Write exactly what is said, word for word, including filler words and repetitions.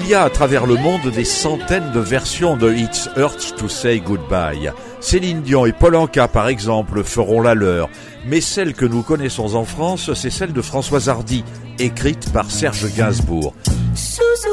Il y a à travers le monde des centaines de versions de It Hurts to Say Goodbye. Céline Dion et Paul Anka, par exemple, feront la leur. Mais celle que nous connaissons en France, c'est celle de Françoise Hardy, écrite par Serge Gainsbourg.